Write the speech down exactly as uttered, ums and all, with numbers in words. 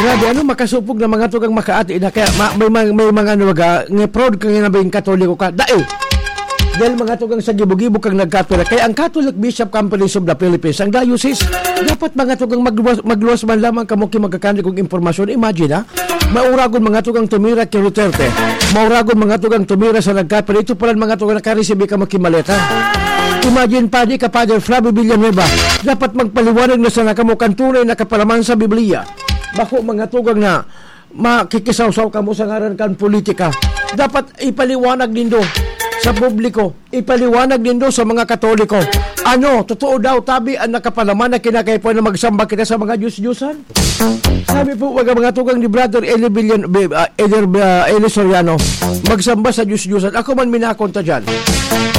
Grabe, ano makasupog na mga tugang makaati na kaya ma, may, may, may mga ano nga, nga proud kang nga katoliko ka. Dahil, dahil mga tugang sa gibog-gibog kang nagkatula. Kaya ang Catholic Bishop Conference of the Philippines, ang diocese, dapat mga tugang magluwas, magluwas man lamang kamuki magkakanli kong impormasyon. Imagine ha, mauragon mga tugang tumira kay Duterte. Mauragon mga tugang tumira sa nagkatula. Ito pala mga tugang nakaresibi kamuki maleta. Imagine pa di ka Father Flavio Villanueva, dapat magpaliwanag na sa nakamukan tunay na kapalaman sa Biblia. Bako mga tugang na makikisaw-saw ka mo sa ngaran kan politika. Dapat ipaliwanag din do sa publiko, ipaliwanag din do sa mga Katoliko. Ano, totoo daw tabi ang nakapalaman na kinakaipuan na magsamba kita sa mga Diyos-Diyosan? Sabi po mga mga tugang ni Brother Eli Billion, uh, Eli, uh, Eli Soriano, magsamba sa Diyos-Diyosan. Ako man minakonta dyan.